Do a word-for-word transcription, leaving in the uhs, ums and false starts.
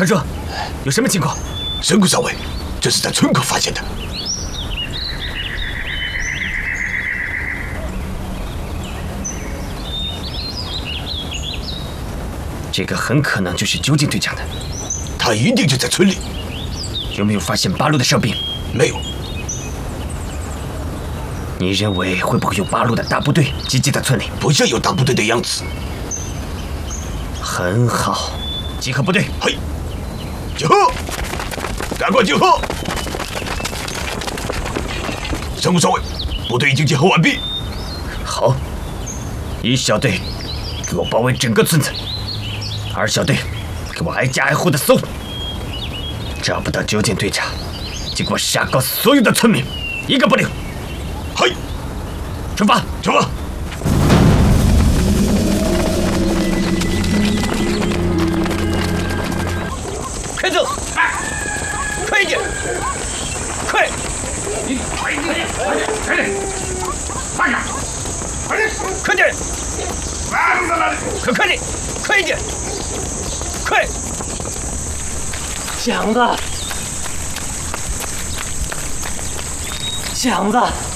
快说，有什么情况？ 神谷少尉，这是在村口发现的。 这个很可能就是究竟队长的， 他一定就在村里。 有没有发现八路的哨兵？ 没有。 你认为会不会有八路的大部队集结在村里？ 不像有大部队的样子。 很好，集合部队。 嘿，集合！赶快集合！神谷少尉，部队已经集合完毕。 好，一小队给我包围整个村子，二小队给我挨家挨户的搜，找不到究竟队长，就给我杀光所有的村民，一个不留。 嘿， 出发， 出发！ 快走！快一点！快！ 你快一点！快点！快点！慢点！快点！ 快点！ 慢着呢！ 快快点！快一点！快！ 强子，强子。